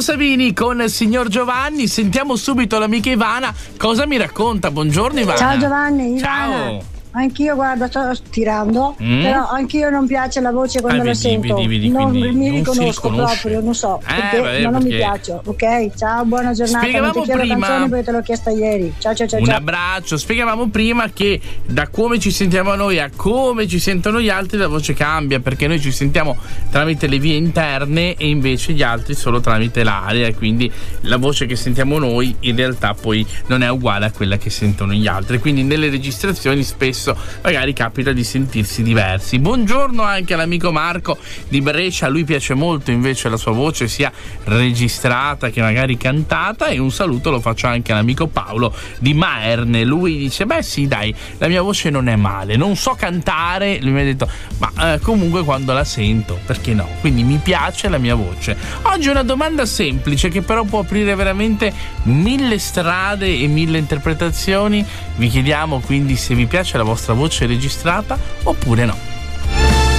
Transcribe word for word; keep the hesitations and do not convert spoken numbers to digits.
Roberto Savini con il signor Giovanni. Sentiamo subito l'amica Ivana cosa mi racconta. Buongiorno Ivana. Ciao Giovanni, Ivana. Ciao. Anch'io, guarda, sto tirando, mm. però anch'io non piace la voce quando ah, la vedi, sento. Vedi, vedi, non mi non riconosco proprio, non so eh, perché, vabbè, ma non perché... mi piace. Ok, ciao, buona giornata. Spiegavamo non ti chiedo prima... canzoni perché te l'ho chiesta ieri. Ciao ciao ciao. Un ciao. abbraccio. Spiegavamo prima che da come ci sentiamo noi a come ci sentono gli altri la voce cambia, perché noi ci sentiamo tramite le vie interne e invece gli altri solo tramite l'aria, e quindi la voce che sentiamo noi in realtà poi non è uguale a quella che sentono gli altri, quindi nelle registrazioni spesso magari capita di sentirsi diversi. Buongiorno anche all'amico Marco di Brescia, a lui piace molto invece la sua voce sia registrata che magari cantata, e un saluto lo faccio anche all'amico Paolo di Maerne. Lui dice beh sì dai, la mia voce non è male, non so cantare, lui mi ha detto ma eh, comunque quando la sento perché no, quindi mi piace la mia voce. Oggi una domanda semplice che però può aprire veramente mille strade e mille interpretazioni. Vi chiediamo quindi se vi piace la vostra voce registrata oppure no.